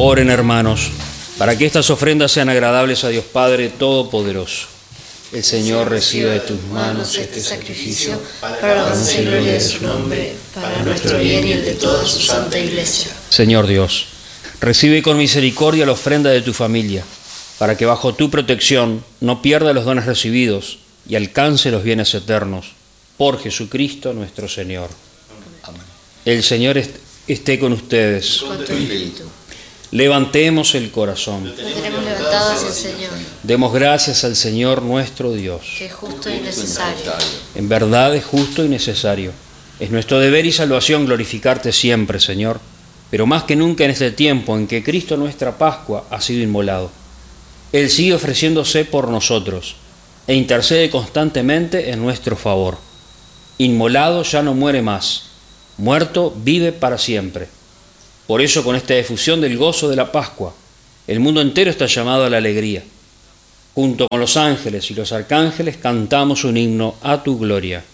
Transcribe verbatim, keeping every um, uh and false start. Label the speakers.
Speaker 1: Oren, hermanos, para que estas ofrendas sean agradables a Dios Padre Todopoderoso. El Señor reciba de tus manos este sacrificio para la alabanza y gloria de su nombre, para nuestro bien y el de toda su santa Iglesia. Señor Dios, recibe con misericordia la ofrenda de tu familia, para que bajo tu protección no pierda los dones recibidos y alcance los bienes eternos. Por Jesucristo nuestro Señor. Amén. El Señor est- esté con ustedes.
Speaker 2: Con tu espíritu.
Speaker 1: Levantemos el corazón.
Speaker 2: Lo tenemos levantado hacia el Señor,
Speaker 1: Demos gracias al Señor nuestro Dios.
Speaker 2: que es justo y necesario.
Speaker 1: En verdad es justo y necesario. Es nuestro deber y salvación glorificarte siempre, Señor, pero más que nunca en este tiempo en que Cristo nuestra Pascua ha sido inmolado. Él sigue ofreciéndose por nosotros e intercede constantemente en nuestro favor. Inmolado ya no muere más, muerto vive para siempre. Por eso, con esta efusión del gozo de la Pascua, el mundo entero está llamado a la alegría. Junto con los ángeles y los arcángeles cantamos un himno a tu gloria.